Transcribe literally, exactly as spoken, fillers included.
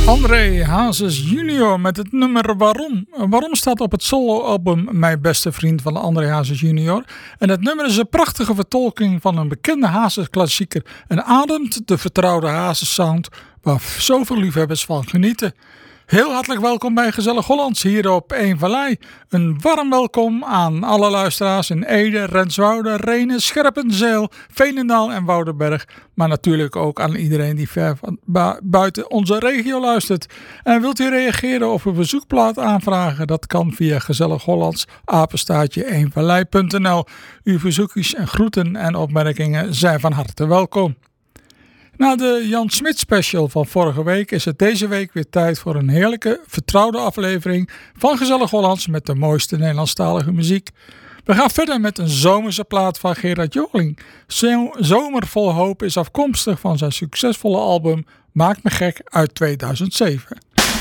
André Hazes junior met het nummer Waarom. Waarom staat op het soloalbum Mijn Beste Vriend van André Hazes junior. En het nummer is een prachtige vertolking van een bekende Hazes klassieker en ademt de vertrouwde Hazes sound waar zoveel liefhebbers van genieten. Heel hartelijk welkom bij Gezellig Hollands hier op één Vallei. Een warm welkom aan alle luisteraars in Ede, Renswoude, Rhenen, Scherpenzeel, Veenendaal en Woudenberg. Maar natuurlijk ook aan iedereen die ver van bu- buiten onze regio luistert. En wilt u reageren of een bezoekplaat aanvragen? Dat kan via Gezellig Hollands, apenstaartje één vallei punt n l. Uw verzoekjes en groeten en opmerkingen zijn van harte welkom. Na de Jan Smit special van vorige week is het deze week weer tijd voor een heerlijke, vertrouwde aflevering van Gezellig Hollands met de mooiste Nederlandstalige muziek. We gaan verder met een zomerse plaat van Gerard Joling. Zo- Zomer vol hoop is afkomstig van zijn succesvolle album Maak me gek uit tweeduizend zeven.